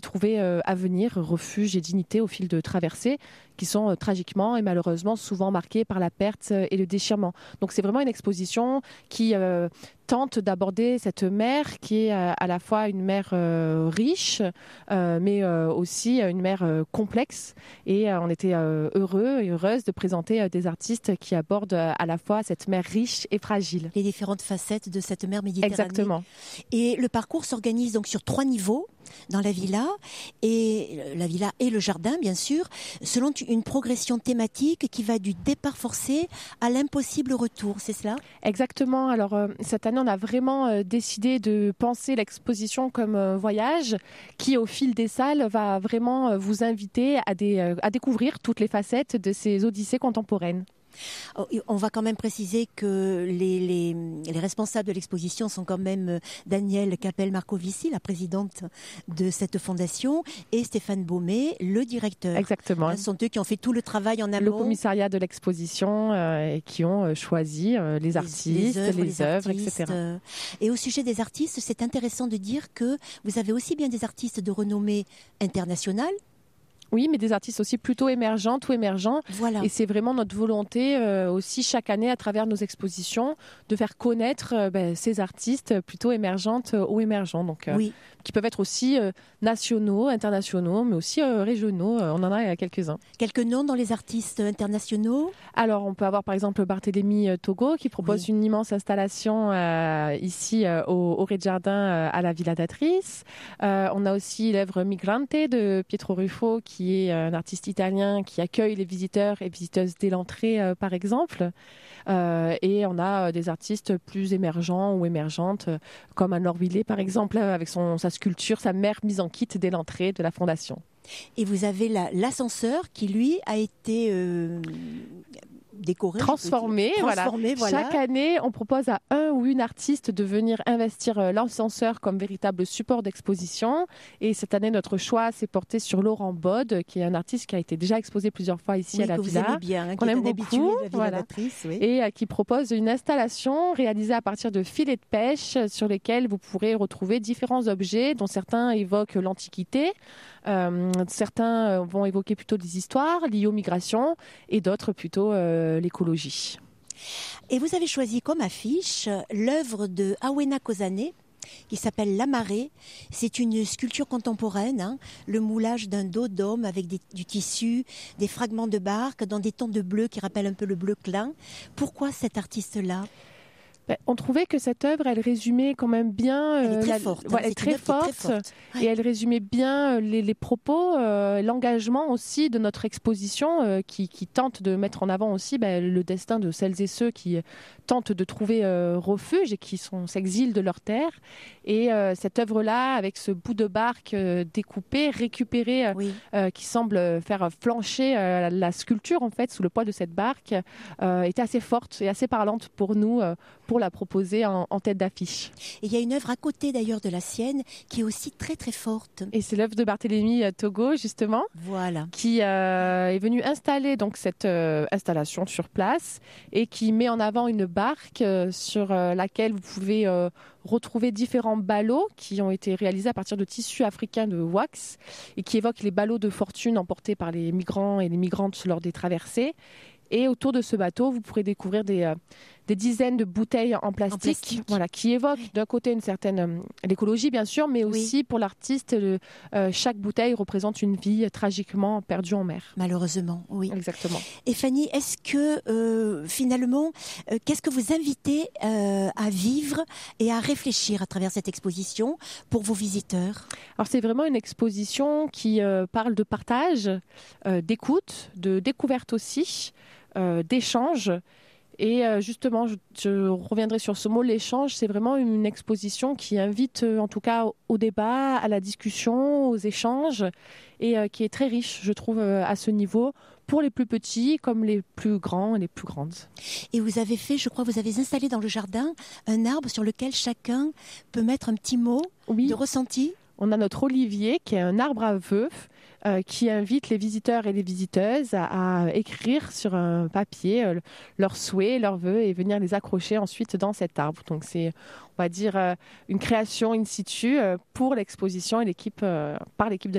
trouver avenir, refuge et dignité au fil de traversées qui sont tragiquement et malheureusement souvent marquées par la perte et le déchirement. Donc c'est vraiment une exposition qui tente d'aborder cette mer qui est à la fois une mer riche, mais aussi une mer complexe. Et on était heureux et heureuse de présenter des artistes qui abordent à la fois cette mer riche et fragile. Les différentes facettes de cette mer Méditerranée. Exactement. Et le parcours s'organise donc sur 3 niveaux dans la villa et le jardin, bien sûr, selon une progression thématique qui va du départ forcé à l'impossible retour, c'est cela ? Exactement. Alors, cette année, on a vraiment décidé de penser l'exposition comme voyage qui, au fil des salles, va vraiment vous inviter à découvrir toutes les facettes de ces odyssées contemporaines. On va quand même préciser que les responsables de l'exposition sont quand même Danielle Capel-Marcovici, la présidente de cette fondation, et Stéphane Baumet, le directeur. Exactement. Ce sont eux qui ont fait tout le travail en amont. Le commissariat de l'exposition et qui ont choisi les artistes, les œuvres, etc. Et au sujet des artistes, c'est intéressant de dire que vous avez aussi bien des artistes de renommée internationale. Oui, mais des artistes aussi plutôt émergentes ou émergents. Voilà. Et c'est vraiment notre volonté aussi chaque année à travers nos expositions de faire connaître ces artistes plutôt émergentes ou émergents. Donc, oui. Qui peuvent être aussi nationaux, internationaux, mais aussi régionaux. On en a quelques-uns. Quelques noms dans les artistes internationaux ? Alors, on peut avoir par exemple Barthélémy Togo qui propose une immense installation ici au Rez-de-Jardin à la Villa d'Atrice. On a aussi l'œuvre Migrante de Pietro Ruffo qui est un artiste italien qui accueille les visiteurs et visiteuses dès l'entrée par exemple. Et on a des artistes plus émergents ou émergentes comme Anne Laure-Villet par exemple avec sa sculpture, sa mère mise en kit dès l'entrée de la fondation. Et vous avez l'ascenseur qui lui a été décoré, transformé. Voilà. Chaque année, on propose à un ou une artiste de venir investir l'ascenseur comme véritable support d'exposition. Et cette année, notre choix s'est porté sur Laurent Bode, qui est un artiste qui a été déjà exposé plusieurs fois ici à la Villa. Vous aimez bien, qu'on aime beaucoup, et qui propose une installation réalisée à partir de filets de pêche sur lesquels vous pourrez retrouver différents objets dont certains évoquent l'Antiquité. Certains vont évoquer plutôt des histoires liées aux migrations et d'autres plutôt l'écologie. Et vous avez choisi comme affiche l'œuvre de Awena Kozane qui s'appelle La Marée. C'est une sculpture contemporaine, le moulage d'un dos d'homme avec du tissu, des fragments de barque dans des tons de bleu qui rappellent un peu le bleu clin. Pourquoi cet artiste-là ? On trouvait que cette œuvre, elle résumait quand même bien... Elle est très forte. Elle est très forte. Et elle résumait bien les propos, l'engagement aussi de notre exposition qui tente de mettre en avant aussi le destin de celles et ceux qui tentent de trouver refuge et qui s'exilent de leur terre. Et cette œuvre-là, avec ce bout de barque découpé, récupéré, qui semble faire flancher la sculpture en fait sous le poids de cette barque, était assez forte et assez parlante pour nous, pour la proposer en tête d'affiche. Et il y a une œuvre à côté d'ailleurs de la sienne qui est aussi très très forte. Et c'est l'œuvre de Barthélémy Togo justement, qui est venu installer donc cette installation sur place et qui met en avant une barque sur laquelle vous pouvez retrouver différents ballots qui ont été réalisés à partir de tissus africains de wax et qui évoquent les ballots de fortune emportés par les migrants et les migrantes lors des traversées. Et autour de ce bateau, vous pourrez découvrir des dizaines de bouteilles en plastique. Voilà, qui évoquent d'un côté une certaine l'écologie, bien sûr, mais aussi pour l'artiste, chaque bouteille représente une vie tragiquement perdue en mer. Malheureusement, oui. Exactement. Et Fanny, est-ce que finalement, qu'est-ce que vous invitez à vivre et à réfléchir à travers cette exposition pour vos visiteurs ? Alors c'est vraiment une exposition qui parle de partage, d'écoute, de découverte aussi, d'échange. Et justement, je reviendrai sur ce mot, l'échange, c'est vraiment une exposition qui invite en tout cas au débat, à la discussion, aux échanges, et qui est très riche, je trouve, à ce niveau, pour les plus petits comme les plus grands et les plus grandes. Et vous avez fait, je crois, vous avez installé dans le jardin un arbre sur lequel chacun peut mettre un petit mot de ressenti. On a notre olivier qui est un arbre à vœux qui invite les visiteurs et les visiteuses à écrire sur un papier leurs souhaits, leurs vœux et venir les accrocher ensuite dans cet arbre. Donc c'est, on va dire, une création in situ pour l'exposition et par l'équipe de